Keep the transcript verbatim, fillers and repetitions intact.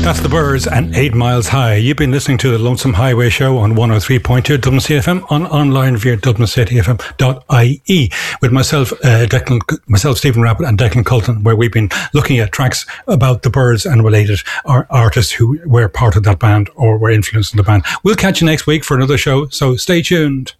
That's the Byrds and Eight Miles High. You've been listening to the Lonesome Highway Show on one oh three point two Dublin City F M, on online via dublin city f m dot I E, with myself, uh, Declan, myself, Stephen Rappert, and Declan Colton, where we've been looking at tracks about the Byrds and related ar- artists who were part of that band or were influenced in the band. We'll catch you next week for another show, so stay tuned.